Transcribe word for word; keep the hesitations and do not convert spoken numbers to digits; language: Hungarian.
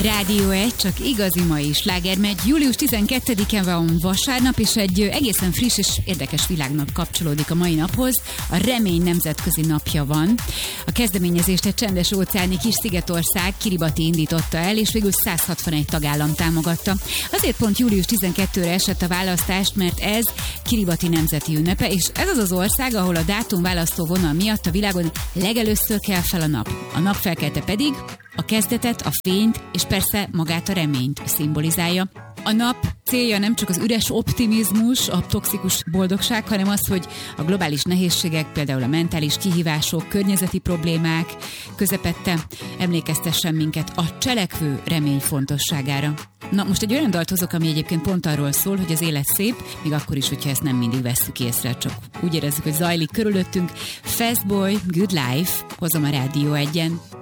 Rádió egy, csak igazi mai sláger megy. július tizenkettedike van vasárnap, és egy egészen friss és érdekes világnap kapcsolódik a mai naphoz. A Remény nemzetközi napja van. A kezdeményezést egy csendes óceáni kis szigetország, Kiribati indította el, és végül száz hatvanegy tagállam támogatta. Azért pont július tizenkettedikére esett a választást, mert ez Kiribati nemzeti ünnepe, és ez az az ország, ahol a dátum választó vonal miatt a világon legelőször kell fel a nap. A napfelkelte pedig a kezdetet, a fényt, és persze magát a reményt szimbolizálja. A nap célja nem csak az üres optimizmus, a toxikus boldogság, hanem az, hogy a globális nehézségek, például a mentális kihívások, környezeti problémák közepette emlékeztessen minket a cselekvő remény fontosságára. Na, most egy olyan dalt hozok, ami egyébként pont arról szól, hogy az élet szép, még akkor is, hogyha ezt nem mindig vesszük észre, csak úgy érezzük, hogy zajlik körülöttünk. Fastboy, Good Life, hozom a Rádió egyen.